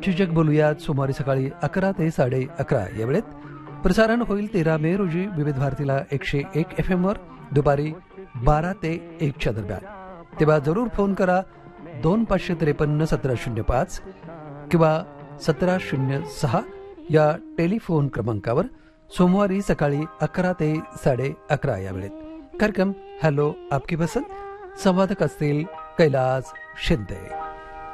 आजचे जग बोलूयात सोमवारी सकाळी 11 ते 11:30 या वेळेत प्रसारण होईल 13 मे रोजी विविध भारतीला 101 FM वर दुपारी 12 ते 1 दरम्यान. तेव्हा जरूर फोन करा 2553-1705 किंवा 1706 या टेलिफोन क्रमांकावर सोमवारी सकाळी 11 ते 11:30 या वेळेत. कार्यक्रम हॅलो आपकी पसंत. संवादक असतील कैलास शिंदे.